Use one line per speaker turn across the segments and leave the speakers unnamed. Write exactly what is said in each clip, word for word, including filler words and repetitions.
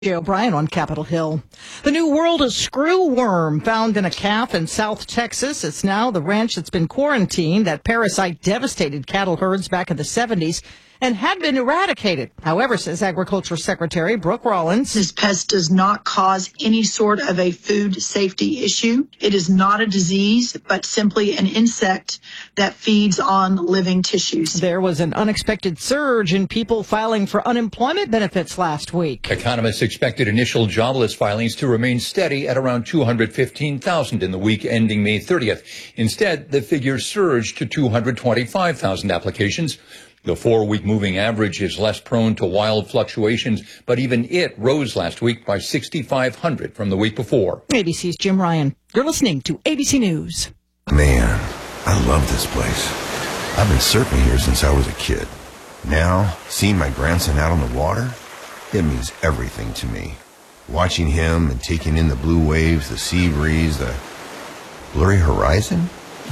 Jay O'Brien on Capitol Hill. The new world of screw worm found in a calf in South Texas. It's now the ranch that's been quarantined. That parasite devastated cattle herds back in the seventies and had been eradicated. However, says Agriculture Secretary Brooke Rollins,
this pest does not cause any sort of a food safety issue. It is not a disease, but simply an insect that feeds on living tissues.
There was an unexpected surge in people filing for unemployment benefits last week.
Economists expected initial jobless filings to remain steady at around two hundred fifteen thousand in the week ending May thirtieth. Instead, the figure surged to two hundred twenty-five thousand applications. The four-week moving average is less prone to wild fluctuations, but even it rose last week by six thousand five hundred from the week before.
A B C's Jim Ryan. You're listening to A B C News.
Man, I love this place. I've been surfing here since I was a kid. Now, seeing my grandson out on the water, it means everything to me. Watching him and taking in the blue waves, the sea breeze, the blurry horizon.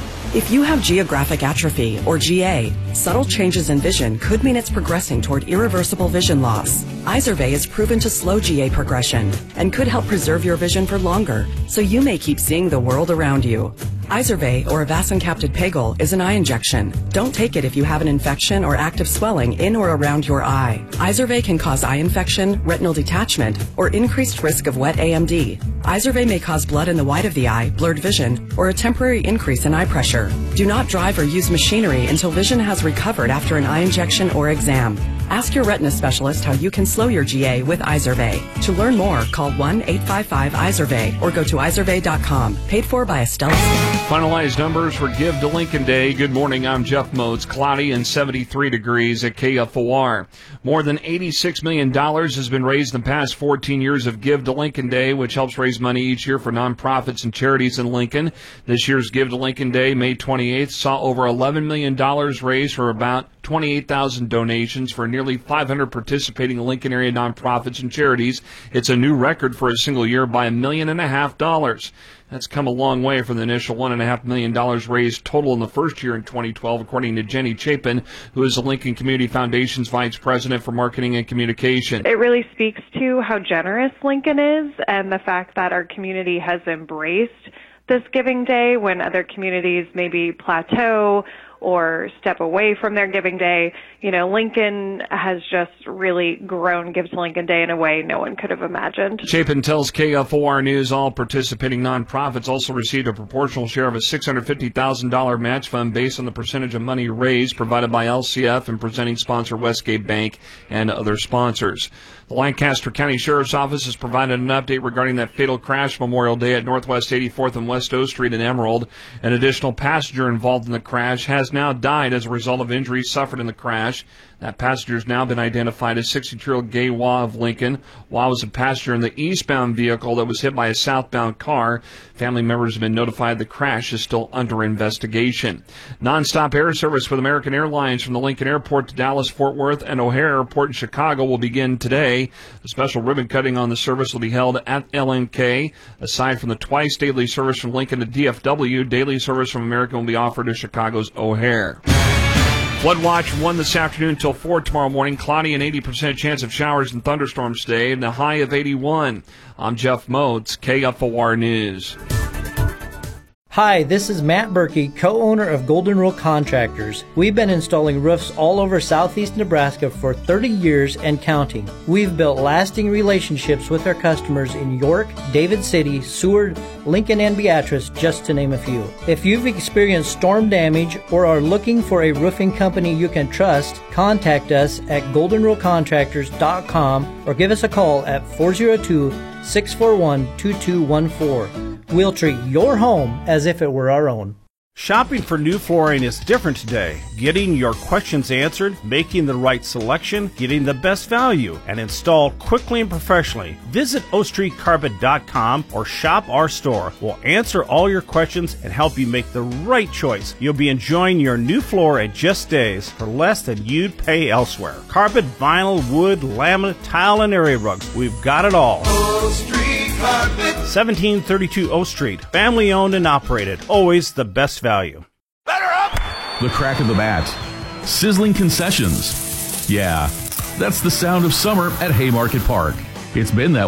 If you have geographic atrophy, or G A, subtle changes in vision could mean it's progressing toward irreversible vision loss. Izervay is proven to slow G A progression and could help preserve your vision for longer, so you may keep seeing the world around you. Izervay, or avacincaptad pegol, is an eye injection. Don't take it if you have an infection or active swelling in or around your eye. Izervay can cause eye infection, retinal detachment, or increased risk of wet A M D. Izervay may cause blood in the white of the eye, blurred vision, or a temporary increase in eye pressure. Do not drive or use machinery until vision has recovered after an eye injection or exam. Ask your retina specialist how you can slow your G A with Izervay. To learn more, call one eight five five Izervay or go to izervay dot com. Paid for by Estella.
Finalized numbers for Give to Lincoln Day. Good morning, I'm Jeff Moats. Cloudy and seventy-three degrees at K F O R. More than eighty-six million dollars has been raised in the past fourteen years of Give to Lincoln Day, which helps raise money each year for nonprofits and charities in Lincoln. This year's Give to Lincoln Day, May twenty-eighth, saw over eleven million dollars raised for about twenty-eight thousand donations for nearly five hundred participating Lincoln area nonprofits and charities. It's a new record for a single year by a million and a half dollars. That's come a long way from the initial one and a half million dollars raised total in the first year in twenty twelve, according to Jenny Chapin, who is the Lincoln Community Foundation's Vice President for Marketing and Communication.
It really speaks to how generous Lincoln is and the fact that our community has embraced this Giving Day when other communities maybe plateau or step away from their Giving Day. You know, Lincoln has just really grown Give to Lincoln Day in a way no one could have imagined.
Chapin tells K F O R News all participating nonprofits also received a proportional share of a six hundred fifty thousand dollars match fund based on the percentage of money raised provided by L C F and presenting sponsor Westgate Bank and other sponsors. The Lancaster County Sheriff's Office has provided an update regarding that fatal crash Memorial Day at Northwest eighty-fourth and West O Street in Emerald. An additional passenger involved in the crash has now died as a result of injuries suffered in the crash. That passenger has now been identified as sixty-two-year-old Gay Wah of Lincoln. Wah was a passenger in the eastbound vehicle that was hit by a southbound car. Family members have been notified the crash is still under investigation. Non-stop air service with American Airlines from the Lincoln Airport to Dallas, Fort Worth, and O'Hare Airport in Chicago will begin today. The special ribbon cutting on the service will be held at L N K. Aside from the twice daily service from Lincoln to D F W, daily service from American will be offered to Chicago's O'Hare. Flood watch from one this afternoon until four tomorrow morning. Cloudy and eighty percent chance of showers and thunderstorms today, and a high of eighty-one. I'm Jeff Moats, K F O R News.
Hi, this is Matt Berkey, co-owner of Golden Rule Contractors. We've been installing roofs all over southeast Nebraska for thirty years and counting. We've built lasting relationships with our customers in York, David City, Seward, Lincoln, and Beatrice, just to name a few. If you've experienced storm damage or are looking for a roofing company you can trust, contact us at golden rule contractors dot com or give us a call at four oh two, six four one, two two one four. We'll treat your home as if it were our own.
Shopping for new flooring is different today. Getting your questions answered, making the right selection, getting the best value, and installed quickly and professionally. Visit O Street Carpet dot com or shop our store. We'll answer all your questions and help you make the right choice. You'll be enjoying your new floor in just days for less than you'd pay elsewhere. Carpet, vinyl, wood, laminate, tile, and area rugs. We've got it all. O Street Carpet. seventeen thirty-two O Street. Family owned and operated. Always the best value.
Better up! The crack of the bat. Sizzling concessions. Yeah, that's the sound of summer at Haymarket Park. It's been that